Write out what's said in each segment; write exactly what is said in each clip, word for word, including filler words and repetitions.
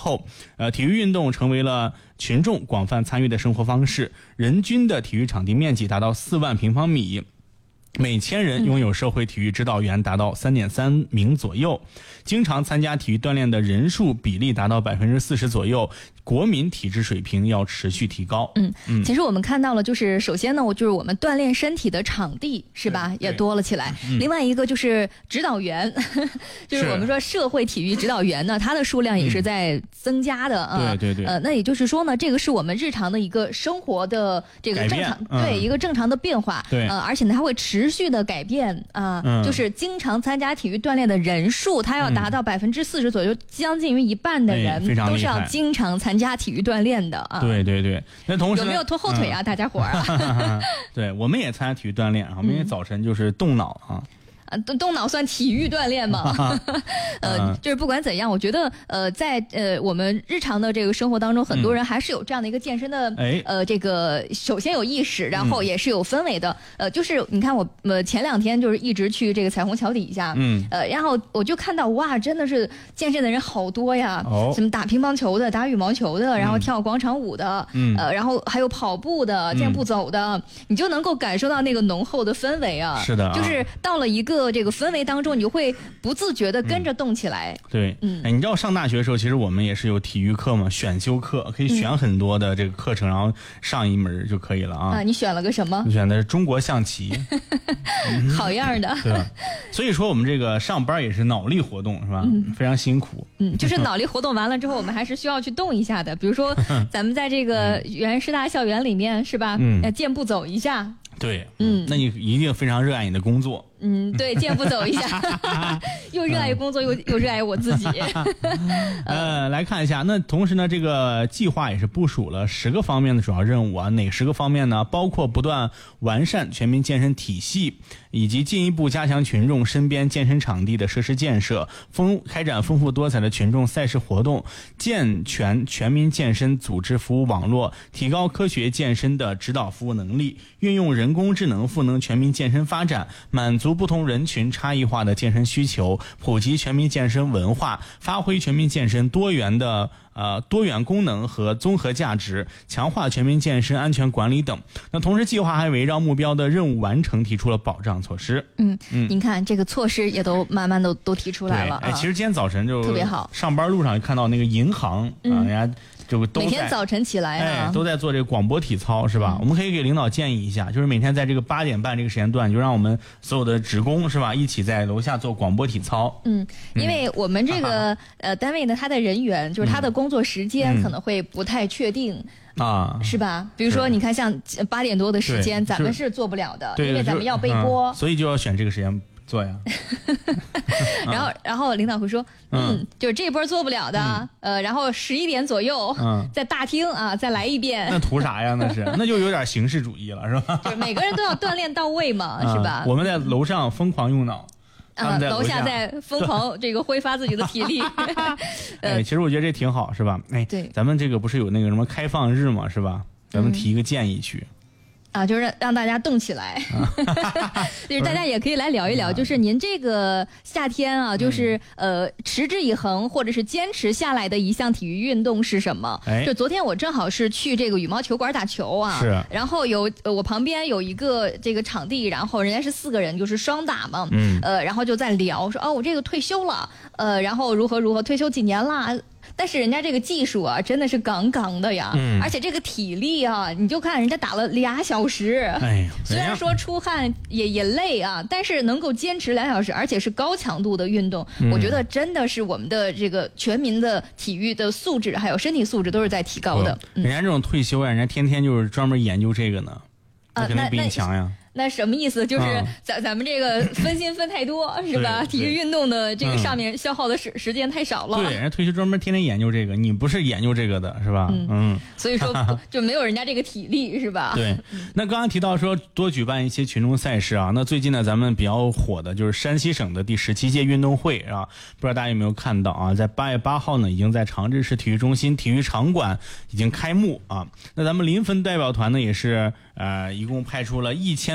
厚。呃，体育运动成为了群众广泛参与的生活方式，人均的体育场地面积达到四万平方米。每千人拥有社会体育指导员达到 三点三 名左右，经常参加体育锻炼的人数比例达到 百分之四十 左右，国民体质水平要持续提高。 嗯嗯，其实我们看到了，就是首先呢，我就是我们锻炼身体的场地是吧，也多了起来。嗯、另外一个就是指导员，就是我们说社会体育指导员呢，它的数量也是在增加的啊、 嗯。对对对。 呃，那也就是说呢，这个是我们日常的一个生活的这个正常， 嗯、 对一个正常的变化。 对。 呃，而且呢，它会持续的改变啊、呃嗯，就是经常参加体育锻炼的人数，它要达到百分之四十左右，将近于一半的人、 哎、 都是要经常参加体育锻炼的啊。 对对对，那同时有没有拖后腿啊，嗯、大家伙儿啊？ 对，我们也参加体育锻炼啊，我们也早晨就是动脑啊。 啊，动动脑算体育锻炼吗？呃，就是不管怎样，我觉得呃，在呃我们日常的这个生活当中，很多人还是有这样的一个健身的、嗯、呃这个首先有意识，然后也是有氛围的。嗯、呃，就是你看我呃前两天就是一直去这个彩虹桥底下，嗯，呃，然后我就看到哇，真的是健身的人好多呀，哦，什么打乒乓球的、打羽毛球的，然后跳广场舞的，嗯，呃，然后还有跑步的、健步走的，嗯、你就能够感受到那个浓厚的氛围啊。 是的、啊， 就是到了一个这个氛围当中，你就会不自觉的跟着动起来。 嗯、对，嗯，哎，你知道上大学的时候，其实我们也是有体育课嘛，选修课可以选很多的这个课程，嗯、然后上一门就可以了啊。 啊，你选了个什么？ 你选的是中国象棋， 好样的。 对吧？所以说我们这个上班也是脑力活动，是吧？嗯、非常辛苦。 嗯，就是脑力活动完了之后，我们还是需要去动一下的。比如说，咱们在这个原师大校园里面，是吧？嗯，要健步走一下。 对，嗯，那你一定非常热爱你的工作。 嗯，对，健步走一下，又热爱工作，又又热爱我自己。 呃，来看一下，那同时呢，这个计划也是部署了十个方面的主要任务啊，哪十个方面呢？包括不断完善全民健身体系，以及进一步加强群众身边健身场地的设施建设，丰开展丰富多彩的群众赛事活动，健全全民健身组织服务网络，提高科学健身的指导服务能力，运用人工智能赋能全民健身发展，满足不同人群差异化的健身需求，普及全民健身文化，发挥全民健身多元的呃多元功能和综合价值，强化全民健身安全管理等。那同时计划还围绕目标的任务完成提出了保障措施。 嗯嗯，您看这个措施也都慢慢的都提出来了。 哎，其实今天早晨就特别好， 上班路上看到那个银行啊，嗯、人家就都每天早晨起来啊， 哎，都在做这个广播体操，是吧？嗯、我们可以给领导建议一下，就是每天在这个八点半这个时间段，就让我们所有的职工是吧，一起在楼下做广播体操。 嗯，因为我们这个、嗯、呃单位呢，它的人员就是他的工作时间可能会不太确定。嗯啊，是吧？比如说，你看，像八点多的时间，咱们是做不了的，因为咱们要备播、 嗯，所以就要选这个时间做呀。 然后，然后领导会说，嗯，嗯就是这波做不了的，嗯、呃，然后十一点左右，嗯，在大厅啊，再来一遍。 那图啥呀？那是，那就有点形式主义了，是吧？ 就是每个人都要锻炼到位嘛，嗯、是吧？ 我们在楼上疯狂用脑。 啊，楼下在疯狂这个挥发自己的体力。 哎，其实我觉得这挺好，是吧？哎， 对， 咱们这个不是有那个什么开放日嘛，是吧？咱们提一个建议去。嗯啊，就是让让大家动起来，就是大家也可以来聊一聊，就是您这个夏天啊，就是呃持之以恒或者是坚持下来的一项体育运动是什么？哎，就昨天我正好是去这个羽毛球馆打球啊， 是， 然后有呃我旁边有一个这个场地，然后人家是四个人，就是双打嘛，嗯，呃，然后就在聊说哦，我这个退休了，呃，然后如何如何，退休几年啦。但是人家这个技术啊，真的是杠杠的呀，嗯、而且这个体力啊，你就看人家打了俩小时，哎，虽然说出汗也也累啊，但是能够坚持俩小时，而且是高强度的运动，嗯、我觉得真的是我们的这个全民的体育的素质还有身体素质都是在提高的。 嗯、人家这种退休啊，人家天天就是专门研究这个呢，那肯定比你强呀。 那什么意思？就是咱、嗯、咱们这个分心分太多是吧？体育运动的这个上面消耗的时、嗯、时间太少了。 对，人家退休专门天天研究这个，你不是研究这个的是吧？ 嗯，嗯所以说就没有人家这个体力是吧？ 对。那刚刚提到说多举办一些群众赛事啊，那最近呢咱们比较火的就是山西省的第十七届运动会啊，不知道大家有没有看到啊？在八月八号呢，已经在长治市体育中心体育场馆已经开幕啊。那咱们临汾代表团呢也是呃，一共派出了一千。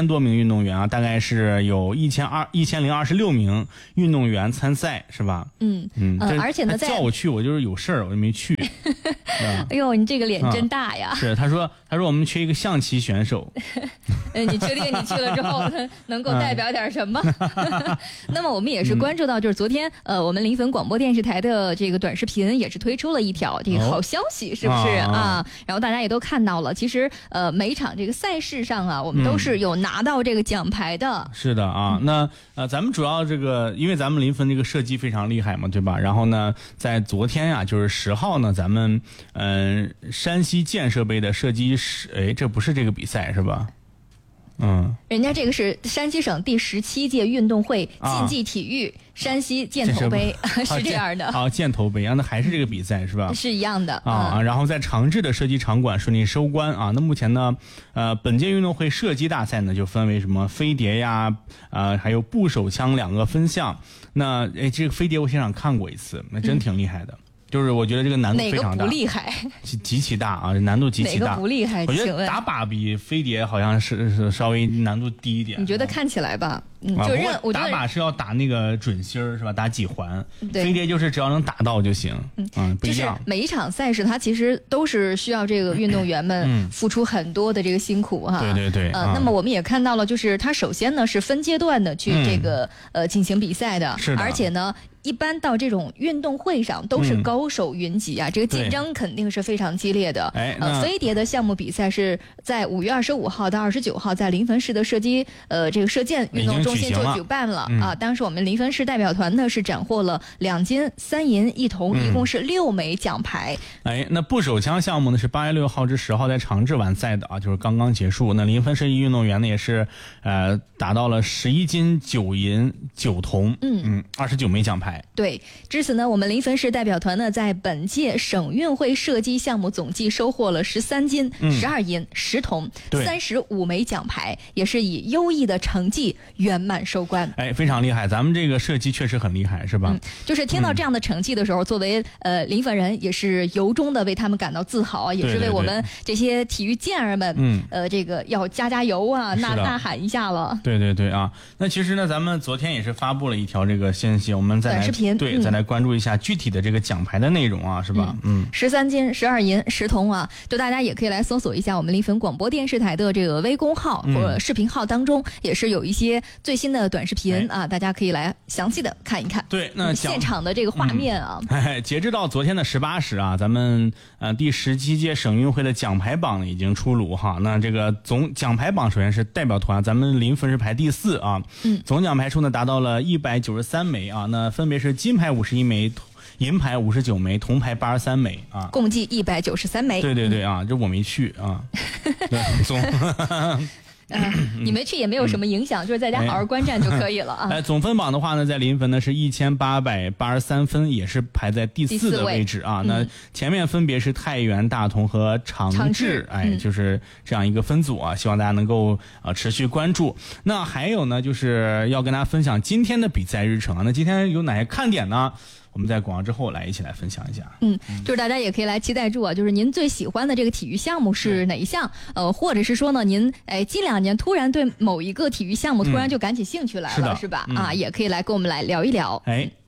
千多名运动员啊，大概是有一千二一千零二十六名运动员参赛，是吧？ 嗯嗯，呃、而且呢， 叫我去，我就是有事儿，我就没去。 哎呦，你这个脸真大呀！ 啊、是，他说，他说我们缺一个象棋选手。 你确定你去了之后能够代表点什么？嗯、那么我们也是关注到，就是昨天呃，我们临汾广播电视台的这个短视频也是推出了一条这个好消息，是不是、哦、啊？然后大家也都看到了，其实呃每场这个赛事上啊，我们都是有拿到这个奖牌的。 嗯、是的啊，那呃咱们主要这个，因为咱们临汾这个射击非常厉害嘛，对吧？然后呢，在昨天呀、啊，就是十号呢，咱们嗯、呃、山西建设杯的射击是，哎，这不是这个比赛是吧？嗯， 人家这个是山西省第十七届运动会竞技体育山西箭头杯、啊、是这样的。 好，箭头杯啊，那还是这个比赛是吧？ 是一样的啊、嗯。然后在长治的射击场馆顺利收官啊。那目前呢，呃，本届运动会射击大赛呢就分为什么飞碟呀，呃，还有步手枪两个分项。那哎，这个飞碟我现场看过一次，那真挺厉害的。嗯，就是我觉得这个难度非常大， 哪个不厉害？ 极其大啊，难度极其大。 哪个不厉害？ 我觉得打靶比飞碟好像是是稍微难度低一点。 你觉得看起来吧？嗯，就认、啊、我打靶是要打那个准心儿是吧？打几环？ 对， 飞碟就是只要能打到就行。嗯嗯，不一样。 就是每一场赛事，它其实都是需要这个运动员们付出很多的这个辛苦哈。 对对对。 呃，那么我们也看到了，就是它首先呢是分阶段的去这个、嗯、呃进行比赛的， 是的， 而且呢。一般到这种运动会上都是高手云集啊、嗯，这个竞争肯定是非常激烈的。 哎， 呃，飞碟的项目比赛是在五月二十五号到二十九号在临汾市的射击呃这个射箭运动中心就举办了啊。当时我们临汾市代表团呢是斩获了两金三银一铜、嗯，一共是六枚奖牌。 哎，那步手枪项目呢是八月六号至十号在长治完赛的啊，就是刚刚结束。那临汾射击运动员呢也是呃达到了十一金九银九铜，嗯嗯，二十九枚奖牌。 对，至此呢，我们临汾市代表团呢，在本届省运会射击项目总计收获了十三金、十二银、十铜、三十五枚奖牌，也是以优异的成绩圆满收官。 哎，非常厉害，咱们这个射击确实很厉害，是吧？ 嗯，就是听到这样的成绩的时候，嗯、作为呃临汾人，也是由衷的为他们感到自豪，也是为我们这些体育健儿们， 嗯， 呃，这个要加加油啊，呐呐喊一下了。 对对对啊，那其实呢，咱们昨天也是发布了一条这个信息，我们再来短视频。 对，再来关注一下具体的这个奖牌的内容啊，是吧？嗯， 十三金、十二银、十铜啊，就大家也可以来搜索一下我们临汾广播电视台的这个微公号或者视频号当中，嗯、也是有一些最新的短视频、哎、啊，大家可以来详细的看一看。 对，那现场的这个画面啊， 嗯哎、截至到昨天的十八时啊，咱们呃第十七届省运会的奖牌榜已经出炉哈。那这个总奖牌榜首先是代表团，咱们临汾是排第四啊，嗯，总奖牌数呢达到了一百九十三枚啊，那分别是金牌五十一枚。银牌五十九枚，铜牌八十三枚啊， 共计一百九十三枚。 对对对啊，这我没去啊，对总。 呃，你没去也没有什么影响，嗯、就是在家好好观战就可以了啊。 哎，总分榜的话呢，在临汾呢是一千八百八十三分，也是排在第四的位置啊。那前面分别是太原、大同和长治， 长治哎、嗯，就是这样一个分组啊。希望大家能够呃持续关注。那还有呢，就是要跟大家分享今天的比赛日程啊。那今天有哪些看点呢？我们在广告之后来一起来分享一下。 嗯，就是大家也可以来期待住啊，就是您最喜欢的这个体育项目是哪一项？呃，或者是说呢，您哎近两年突然对某一个体育项目突然就感起兴趣来了，嗯、是吧？嗯、啊，也可以来跟我们来聊一聊。 哎。